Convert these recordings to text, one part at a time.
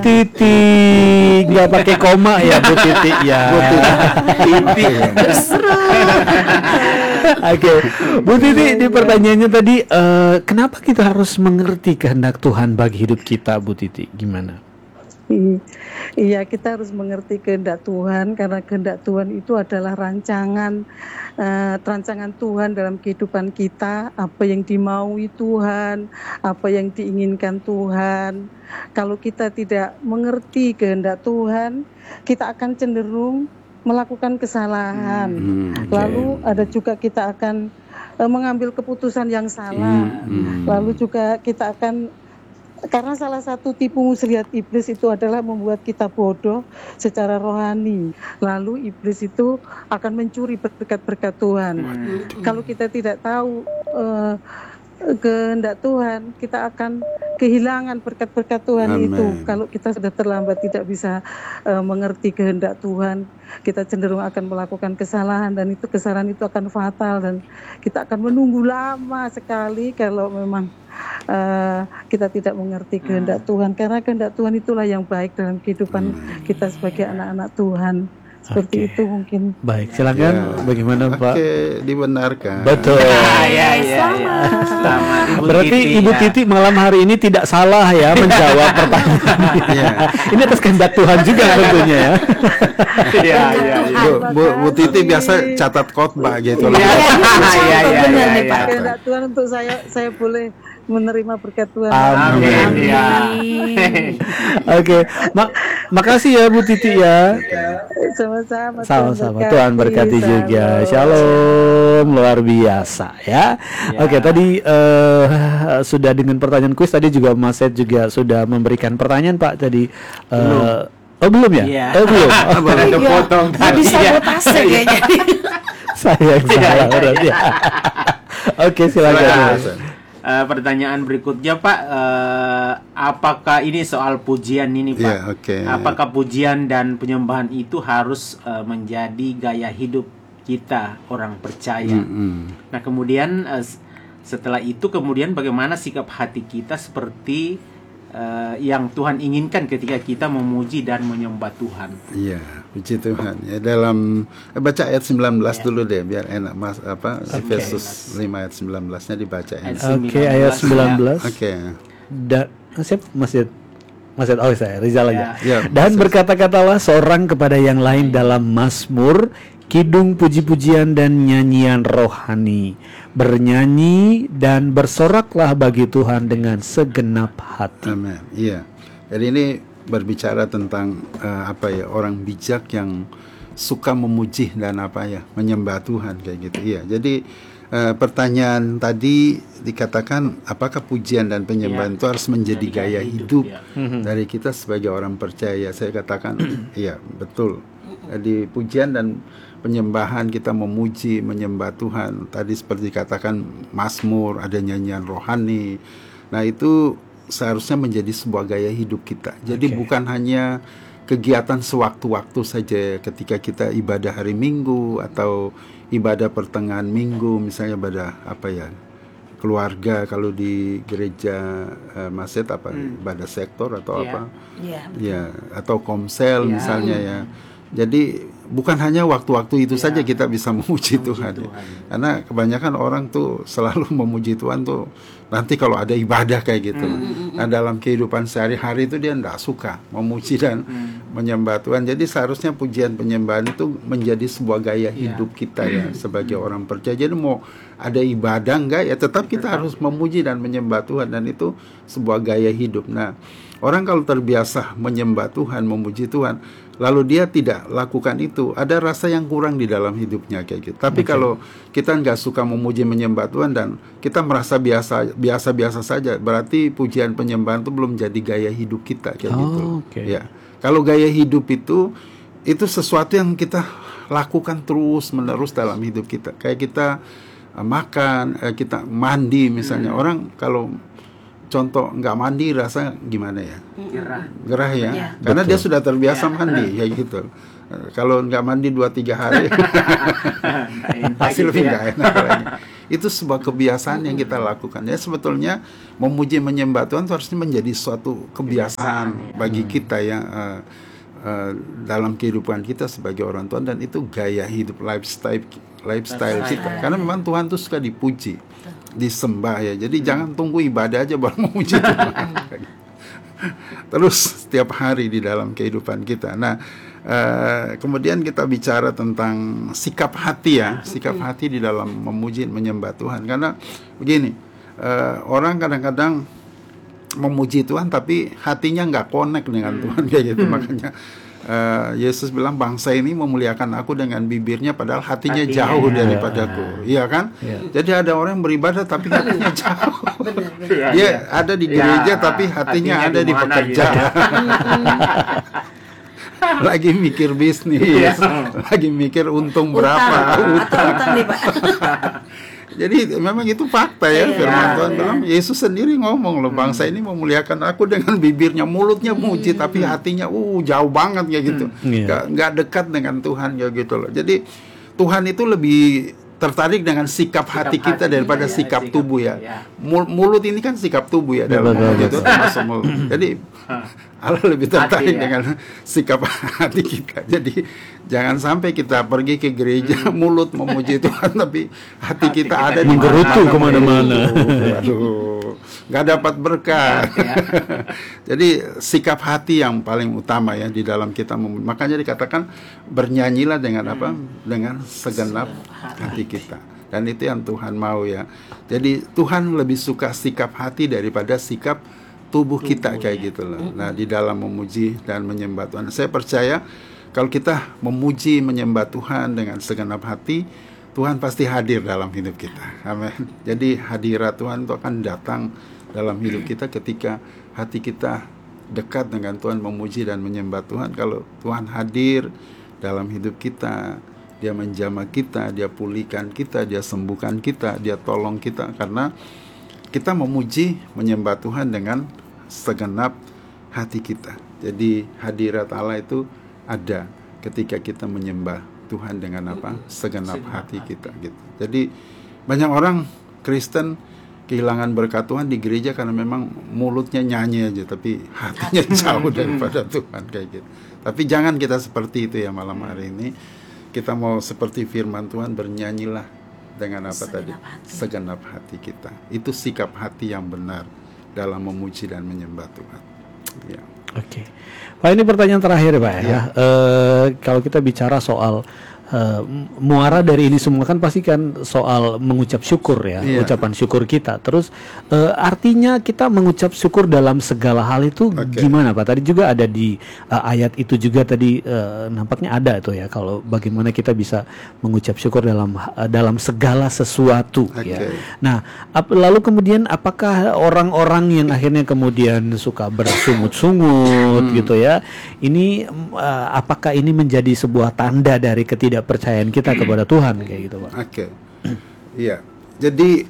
Titi, nggak pakai koma ya Bu Titi ya. Titi. Oke, Bu Titi, di pertanyaannya tadi, kenapa kita harus mengerti kehendak Tuhan bagi hidup kita, Bu Titi? Gimana? Iya, kita harus mengerti kehendak Tuhan, karena kehendak Tuhan itu adalah rancangan Tuhan dalam kehidupan kita, apa yang dimaui Tuhan, apa yang diinginkan Tuhan. Kalau kita tidak mengerti kehendak Tuhan, kita akan cenderung melakukan kesalahan. Lalu ada juga kita akan mengambil keputusan yang salah. Lalu juga kita akan, karena salah satu tipu muslihat iblis itu adalah membuat kita bodoh secara rohani. Lalu iblis itu akan mencuri berkat-berkat Tuhan. Kalau kita tidak tahu kehendak Tuhan, kita akan kehilangan berkat-berkat Tuhan. Amen. Itu kalau kita sudah terlambat tidak bisa mengerti kehendak Tuhan, kita cenderung akan melakukan kesalahan, dan itu kesalahan itu akan fatal, dan kita akan menunggu lama sekali kalau memang kita tidak mengerti kehendak Tuhan, karena kehendak Tuhan itulah yang baik dalam kehidupan kita sebagai anak-anak Tuhan. Seperti itu mungkin. Baik, silakan. Bagaimana Pak? Dibenarkan. Betul. Selamat. Berarti Ibu Titi malam hari ini tidak salah ya menjawab pertanyaan. Ini atas kehendak Tuhan juga tentunya ya. Iya. Bu Titi biasa catat khotbah gitu. Iya. Kehendak Tuhan untuk saya boleh menerima berkat Tuhan. Amin. Oke, makasih ya Bu Titi ya. Sama-sama. Tuhan berkati juga. Shalom, luar biasa ya. Oke, tadi sudah dengan pertanyaan kuis, tadi juga Mas Ed juga sudah memberikan pertanyaan Pak tadi. Belum ya? Belum. Ada potong tadi. Habis sabotase kayaknya. Saya yang salah berarti. Oke, silakan. Pertanyaan berikutnya Pak, apakah ini soal pujian ini Pak? Apakah pujian dan penyembahan itu harus menjadi gaya hidup kita orang percaya? Nah kemudian setelah itu kemudian bagaimana sikap hati kita seperti yang Tuhan inginkan ketika kita memuji dan menyembah Tuhan? Iya, puji Tuhan. Ya, dalam baca ayat 19 dulu deh biar enak Mas Efesus 5 ayat 19-nya dibaca. Oke, ayat 19. Oke. Siap Masjid. Saya Rizal aja. Ya, dan berkata-katalah seorang kepada yang lain dalam mazmur, kidung, puji-pujian dan nyanyian rohani. Bernyanyi dan bersoraklah bagi Tuhan dengan segenap hati. Amin. Iya. Jadi ini berbicara tentang orang bijak yang suka memuji dan menyembah Tuhan kayak gitu. Iya. Jadi pertanyaan tadi dikatakan apakah pujian dan penyembahan itu harus menjadi gaya hidup dari kita sebagai orang percaya. Saya katakan iya, betul. Jadi pujian dan penyembahan, kita memuji, menyembah Tuhan. Tadi seperti dikatakan mazmur, ada nyanyian rohani. Nah itu seharusnya menjadi sebuah gaya hidup kita. Jadi bukan hanya kegiatan sewaktu-waktu saja ketika kita ibadah hari Minggu atau ibadah pertengahan minggu, misalnya ibadah keluarga, kalau di gereja masjid ibadah sektor atau atau komsel misalnya ya. Jadi bukan hanya waktu-waktu itu saja kita bisa memuji Tuhan. Karena kebanyakan orang tuh selalu memuji Tuhan tuh nanti kalau ada ibadah kayak gitu. Nah dalam kehidupan sehari-hari itu dia enggak suka memuji dan menyembah Tuhan. Jadi seharusnya pujian penyembahan itu menjadi sebuah gaya hidup kita ya sebagai orang percaya. Jadi mau ada ibadah enggak ya tetap kita harus memuji dan menyembah Tuhan, dan itu sebuah gaya hidup. Nah orang kalau terbiasa menyembah Tuhan, memuji Tuhan, lalu dia tidak lakukan itu, ada rasa yang kurang di dalam hidupnya kayak gitu. Tapi kalau kita nggak suka memuji menyembah Tuhan dan kita merasa biasa saja, berarti pujian penyembahan itu belum jadi gaya hidup kita kayak gitu. Ya, kalau gaya hidup itu sesuatu yang kita lakukan terus menerus dalam hidup kita. Kayak kita makan, kita mandi misalnya. Orang kalau contoh nggak mandi rasa gimana ya? Gerah ya. Karena dia sudah terbiasa mandi kayak gitu. Kalau nggak mandi 2-3 hari pasti lebih nggak enak lagi. itu sebuah kebiasaan yang kita lakukan. Ya sebetulnya memuji menyembah Tuhan itu harusnya menjadi suatu kebiasaan bagi kita ya, dalam kehidupan kita sebagai orang Tuhan, dan itu gaya hidup, lifestyle kita. Karena memang Tuhan itu suka dipuji, disembah ya. Jadi jangan tunggu ibadah aja baru memuji Tuhan. Terus setiap hari di dalam kehidupan kita. Nah, kemudian kita bicara tentang sikap hati ya, sikap hati di dalam memuji menyembah Tuhan. Karena begini, orang kadang-kadang memuji Tuhan tapi hatinya nggak connect dengan Tuhan kayak gitu. Makanya Yesus bilang bangsa ini memuliakan aku dengan bibirnya padahal hatinya jauh daripadaku. Iya kan? Jadi ada orang yang beribadah tapi hatinya jauh. Dia ada di gereja tapi hatinya ada di pekerjaan. Lagi mikir bisnis, lagi mikir untung berapa, utang. Jadi memang itu fakta ya, firman Tuhan bilang. Yesus sendiri ngomong loh, bangsa ini memuliakan aku dengan bibirnya, mulutnya muji tapi hatinya jauh banget kayak gitu. Nggak dekat dengan Tuhan kayak gitu loh. Jadi Tuhan itu lebih tertarik dengan sikap hati kita daripada sikap tubuh ya. Mulut ini kan sikap tubuh ya dalam itu termasuk mulut. Jadi Allah lebih tertarik dengan sikap hati kita. Jadi jangan sampai kita pergi ke gereja mulut memuji Tuhan tapi hati kita ada di menggerutu kemana-mana. Aduh, nggak dapat berkat. Jadi sikap hati yang paling utama ya di dalam kita. Makanya dikatakan bernyanyilah dengan apa? Dengan segenap hati kita. Dan itu yang Tuhan mau ya. Jadi Tuhan lebih suka sikap hati daripada sikap tubuh kita kayak gitu loh. Nah, di dalam memuji dan menyembah Tuhan, saya percaya kalau kita memuji menyembah Tuhan dengan segenap hati, Tuhan pasti hadir dalam hidup kita. Amin. Jadi hadirat Tuhan itu akan datang dalam hidup kita ketika hati kita dekat dengan Tuhan, memuji dan menyembah Tuhan. Kalau Tuhan hadir dalam hidup kita, Dia menjamah kita, Dia pulihkan kita, Dia sembuhkan kita, Dia tolong kita, karena kita memuji menyembah Tuhan dengan segenap hati kita. Jadi hadirat Allah itu ada ketika kita menyembah Tuhan dengan apa? Segenap hati kita gitu. Jadi banyak orang Kristen kehilangan berkat Tuhan di gereja karena memang mulutnya nyanyi aja tapi hatinya jauh daripada Tuhan kayak gitu. Tapi jangan kita seperti itu ya malam hari ini. Kita mau seperti firman Tuhan, bernyanyilah dengan apa tadi? Segenap hati kita. Itu sikap hati yang benar dalam memuji dan menyembah Tuhan. Ya. Oke, Pak, ini pertanyaan terakhir Pak ya. Kalau kita bicara soal muara dari ini semua kan pasti kan soal mengucap syukur ya, ucapan syukur kita. Terus artinya kita mengucap syukur dalam segala hal itu gimana Pak? Tadi juga ada di ayat itu juga tadi nampaknya ada itu ya, kalau bagaimana kita bisa mengucap syukur dalam segala sesuatu ya. Nah, lalu kemudian apakah orang-orang yang akhirnya kemudian suka bersungut-sungut gitu ya, ini apakah ini menjadi sebuah tanda dari ketidakpercayaan kita kepada Tuhan kayak gitu Pak? Iya. Jadi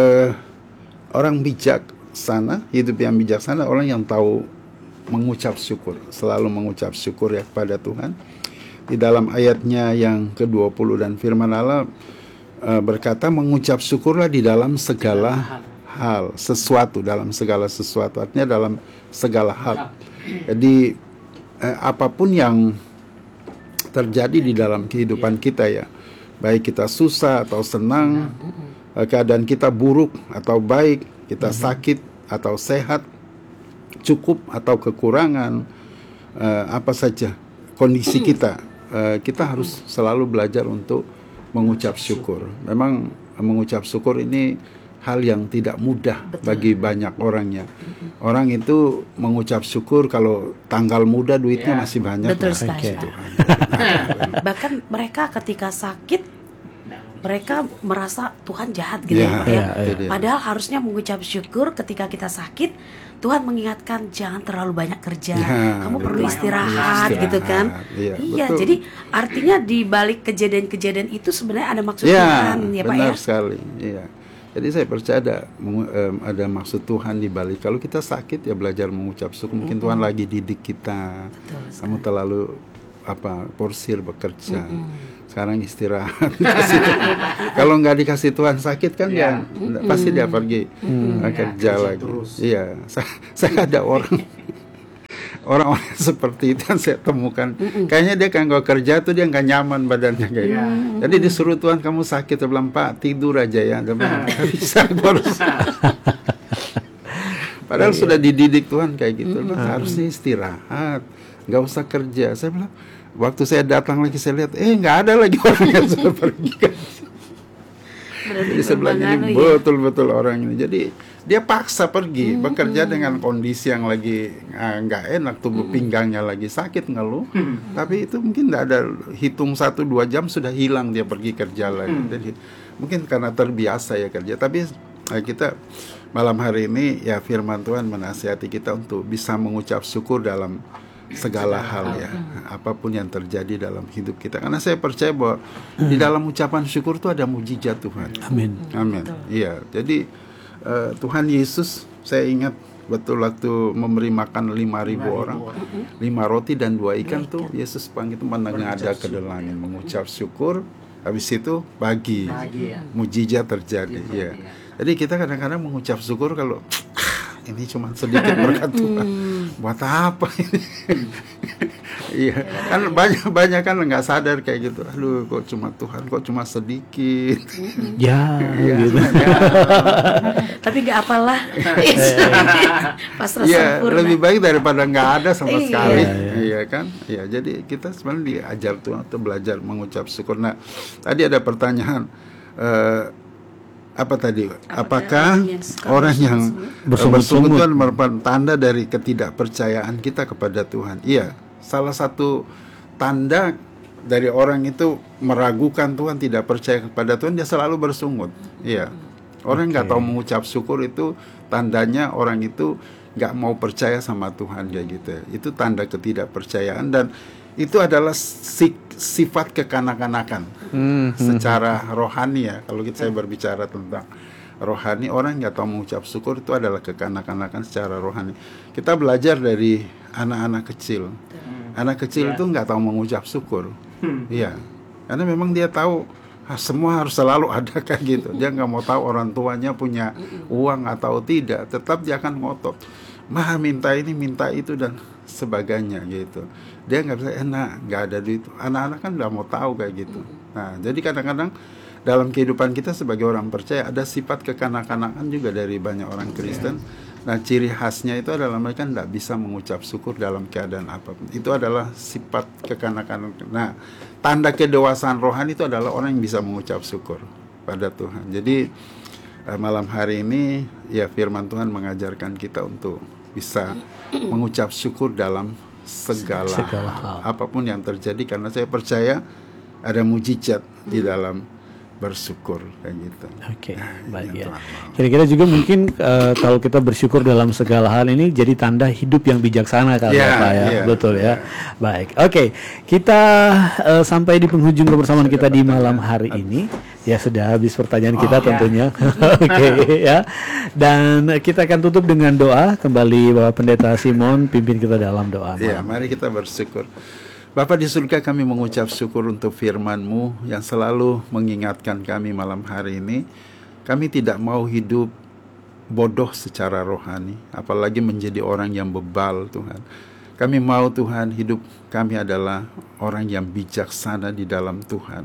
orang bijaksana, hidup yang bijaksana, orang yang tahu mengucap syukur, selalu mengucap syukur ya kepada Tuhan. Di dalam ayatnya yang ke-20 dan firman Allah berkata, mengucap syukurlah di dalam segala hal, sesuatu, dalam segala sesuatu, artinya dalam segala hal. Jadi apapun yang terjadi di dalam kehidupan kita ya, baik kita susah atau senang, keadaan kita buruk atau baik, kita sakit atau sehat, cukup atau kekurangan, apa saja kondisi kita, kita harus selalu belajar untuk mengucap syukur. Memang mengucap syukur ini hal yang tidak mudah bagi banyak orangnya. Orang itu mengucap syukur kalau tanggal muda duitnya masih banyak. Betul sekali. Bahkan mereka ketika sakit, mereka merasa Tuhan jahat gitu ya. Padahal harusnya mengucap syukur ketika kita sakit. Tuhan mengingatkan jangan terlalu banyak kerja, kamu perlu istirahat gitu kan. Iya, jadi artinya di balik kejadian-kejadian itu sebenarnya ada maksud Tuhan ya Pak ya. Benar sekali. Iya. Jadi saya percaya ada maksud Tuhan di balik. Kalau kita sakit ya belajar mengucap syukur. Mungkin Tuhan lagi didik kita. Kamu terlalu porsir bekerja. sekarang istirahat. Kalau nggak dikasih Tuhan sakit kan ya, pasti dia pergi kerja lagi. Iya, saya ada orang-orang seperti itu yang saya temukan. Kayaknya dia kan kalau kerja tuh dia nggak nyaman badannya kayak gitu. Jadi disuruh Tuhan kamu sakit, dia bilang Pak tidur aja ya. Dia bilang nggak bisa, padahal sudah dididik Tuhan kayak gitu. Harusnya istirahat, nggak usah kerja. Saya bilang waktu saya datang lagi saya lihat nggak ada lagi orang yang sudah pergi kan. Jadi sebelah ini betul-betul orang ini. Jadi dia paksa pergi bekerja dengan kondisi yang lagi nggak enak, tubuh pinggangnya lagi sakit, ngeluh. Tapi itu mungkin nggak ada, hitung 1-2 jam sudah hilang dia pergi kerja lagi. Jadi mungkin karena terbiasa ya kerja. Tapi kita malam hari ini ya firman Tuhan menasihati kita untuk bisa mengucap syukur dalam segala hal ya, apapun yang terjadi dalam hidup kita. Karena saya percaya bahwa di dalam ucapan syukur itu ada mujizat Tuhan. Amin. Amin. Iya. Jadi Tuhan Yesus, saya ingat betul waktu memberi makan 5.000 orang, 5 roti dan 2 ikan tuh Yesus panggil itu menengadah ke langit, mengucap syukur, habis itu bagi, mujizat terjadi. Ya. Jadi kita kadang-kadang mengucap syukur kalau ini cuma sedikit berkat Tuhan, buat apa ini? Iya, kan banyak kan nggak sadar kayak gitu. Aduh, kok cuma Tuhan, kok cuma sedikit. Ya, gitu. Tapi nggak apalah. Pasrah sempurna. Lebih baik daripada nggak ada sama sekali. Iya kan? Iya, jadi kita sebenarnya diajar Tuhan untuk belajar mengucap syukur. Nah, tadi ada pertanyaan. Apa tadi? Apakah orang yang bersungut-sungut itu merupakan tanda dari ketidakpercayaan kita kepada Tuhan? Iya, salah satu tanda dari orang itu meragukan Tuhan, tidak percaya kepada Tuhan, dia selalu bersungut. Iya, orang nggak tahu mengucap syukur itu tandanya orang itu nggak mau percaya sama Tuhan kayak gitu. Itu tanda ketidakpercayaan dan itu adalah sifat kekanak-kanakan secara rohani ya. Kalau saya berbicara tentang rohani, orang nggak tahu mengucap syukur itu adalah kekanak-kanakan secara rohani. Kita belajar dari anak-anak kecil. Anak kecil itu nggak tahu mengucap syukur. Iya, karena memang dia tahu semua harus selalu ada kayak gitu. Dia nggak mau tahu orang tuanya punya uang atau tidak. Tetap dia akan ngotot. Mah minta ini, minta itu dan sebagainya gitu. Dia nggak bisa nggak ada duit. Anak-anak kan nggak mau tahu kayak gitu. Nah, jadi kadang-kadang dalam kehidupan kita sebagai orang percaya ada sifat kekanak-kanakan juga dari banyak orang Kristen. Nah, ciri khasnya itu adalah mereka nggak bisa mengucap syukur dalam keadaan apapun. Itu adalah sifat kekanak-kanakan. Nah, tanda kedewasaan rohani itu adalah orang yang bisa mengucap syukur pada Tuhan. Jadi malam hari ini ya firman Tuhan mengajarkan kita untuk bisa mengucap syukur dalam segala hal, apapun yang terjadi, karena saya percaya ada mujizat di dalam bersyukur kayak gitu. Oke, baik ya. Kira-kira juga mungkin kalau kita bersyukur dalam segala hal ini jadi tanda hidup yang bijaksana kali ya, Pak ya. Betul ya. Baik. Oke, kita sampai di penghujung kebersamaan kita di malam hari ini. Ya sudah habis pertanyaan kita tentunya. Oke ya. Dan kita akan tutup dengan doa. Kembali Bapak Pendeta Simon pimpin kita dalam doa. Ya, mari kita bersyukur. Bapa di surga, kami mengucap syukur untuk firman-Mu yang selalu mengingatkan kami malam hari ini. Kami tidak mau hidup bodoh secara rohani, apalagi menjadi orang yang bebal, Tuhan. Kami mau, Tuhan, hidup kami adalah orang yang bijaksana di dalam Tuhan.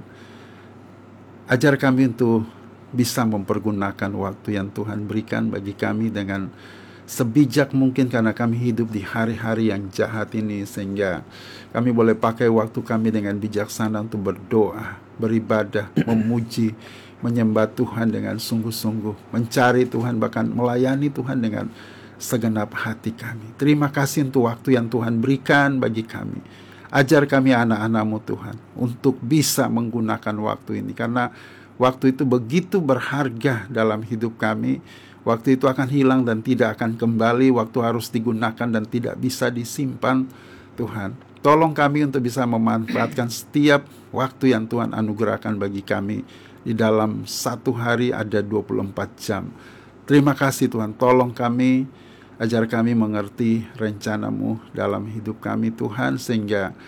Ajar kami untuk bisa mempergunakan waktu yang Tuhan berikan bagi kami dengan sebijak mungkin, karena kami hidup di hari-hari yang jahat ini, sehingga kami boleh pakai waktu kami dengan bijaksana untuk berdoa, beribadah, memuji, menyembah Tuhan dengan sungguh-sungguh, mencari Tuhan, bahkan melayani Tuhan dengan segenap hati kami. Terima kasih untuk waktu yang Tuhan berikan bagi kami. Ajar kami anak-anak-Mu Tuhan untuk bisa menggunakan waktu ini, karena waktu itu begitu berharga dalam hidup kami. Waktu itu akan hilang dan tidak akan kembali. Waktu harus digunakan dan tidak bisa disimpan. Tuhan, tolong kami untuk bisa memanfaatkan setiap waktu yang Tuhan anugerahkan bagi kami. Di dalam satu hari ada 24 jam. Terima kasih Tuhan, tolong kami, ajar kami mengerti rencana-Mu dalam hidup kami Tuhan, sehingga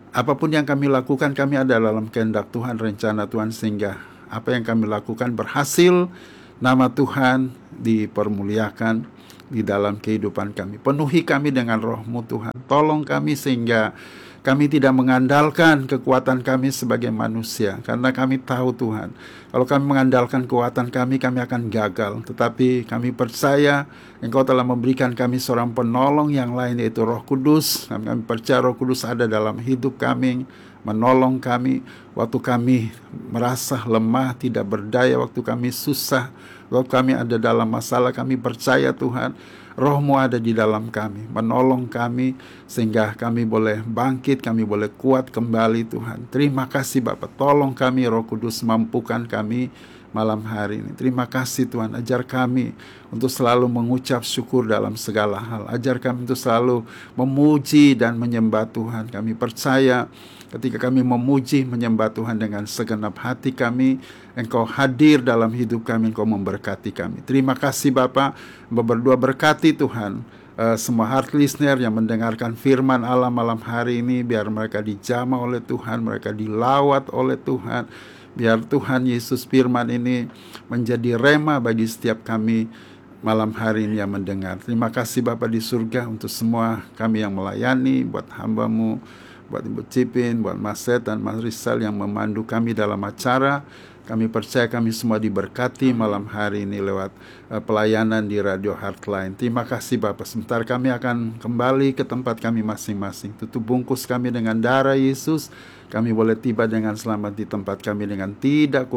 apapun yang kami lakukan, kami ada dalam kehendak Tuhan, rencana Tuhan, sehingga apa yang kami lakukan berhasil, nama Tuhan dipermuliakan di dalam kehidupan kami. Penuhi kami dengan roh-Mu Tuhan. Tolong kami sehingga kami tidak mengandalkan kekuatan kami sebagai manusia, karena kami tahu Tuhan, kalau kami mengandalkan kekuatan kami akan gagal. Tetapi kami percaya Engkau telah memberikan kami seorang penolong yang lain, yaitu Roh Kudus. Kami percaya Roh Kudus ada dalam hidup kami, menolong kami waktu kami merasa lemah, tidak berdaya, waktu kami susah, waktu kami ada dalam masalah. Kami percaya Tuhan, Roh-Mu ada di dalam kami, menolong kami sehingga kami boleh bangkit, kami boleh kuat kembali Tuhan. Terima kasih Bapa, tolong kami Roh Kudus, mampukan kami malam hari ini. Terima kasih Tuhan, ajar kami untuk selalu mengucap syukur dalam segala hal. Ajar kami untuk selalu memuji dan menyembah Tuhan. Kami percaya ketika kami memuji, menyembah Tuhan dengan segenap hati kami, Engkau hadir dalam hidup kami, Engkau memberkati kami. Terima kasih Bapa, berdoa berkati Tuhan semua heart listener yang mendengarkan firman Allah malam hari ini, biar mereka dijamah oleh Tuhan, mereka dilawat oleh Tuhan. Biar Tuhan Yesus firman ini menjadi rema bagi setiap kami malam hari ini yang mendengar. Terima kasih Bapa di surga untuk semua kami yang melayani, buat hamba-Mu, buat Ibu Cipin, buat Mas Seth dan Mas Rizal yang memandu kami dalam acara. Kami percaya kami semua diberkati malam hari ini lewat pelayanan di Radio Heartline. Terima kasih Bapak. Sebentar kami akan kembali ke tempat kami masing-masing. Tutup bungkus kami dengan darah Yesus. Kami boleh tiba dengan selamat di tempat kami dengan tidak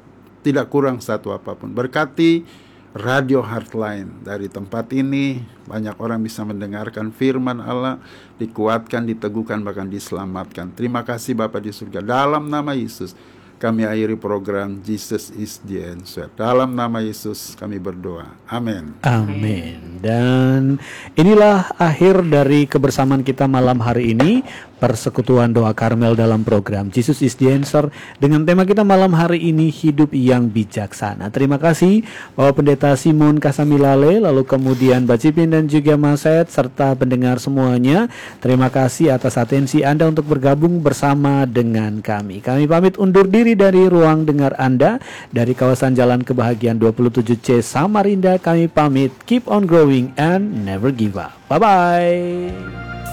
kurang satu apapun. Berkati Radio Heartline. Dari tempat ini banyak orang bisa mendengarkan firman Allah, dikuatkan, diteguhkan, bahkan diselamatkan. Terima kasih Bapak di surga. Dalam nama Yesus kami akhiri program Jesus is the Answer. Dalam nama Yesus kami berdoa. Amin. Amin. Dan inilah akhir dari kebersamaan kita malam hari ini, Persekutuan Doa Karmel dalam program Jesus is the Answer, dengan tema kita malam hari ini, hidup yang bijaksana. Terima kasih Bapak Pendeta Simon Kasamilale, lalu kemudian Mbak Cipin dan juga Mas Seth, serta pendengar semuanya. Terima kasih atas atensi Anda untuk bergabung bersama dengan kami. Kami pamit undur diri dari ruang dengar Anda dari kawasan Jalan Kebahagiaan 27C Samarinda. Kami pamit, keep on growing and never give up. Bye-bye.